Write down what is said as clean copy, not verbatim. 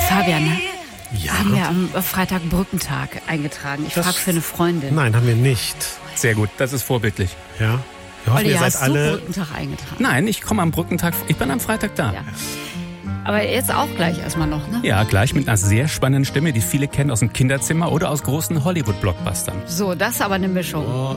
Fabian, ne? Ja. Haben wir am Freitag Brückentag eingetragen. Ich frage für eine Freundin. Nein, haben wir nicht. Sehr gut, das ist vorbildlich. Ja. Wir hoffen, Olli, ihr seid hast du alle... Brückentag eingetragen? Nein, ich komme am Brückentag, ich bin am Freitag da. Ja. Aber jetzt auch gleich erstmal noch, ne? Ja, gleich mit einer sehr spannenden Stimme, die viele kennen aus dem Kinderzimmer oder aus großen Hollywood-Blockbustern. So, das ist aber eine Mischung.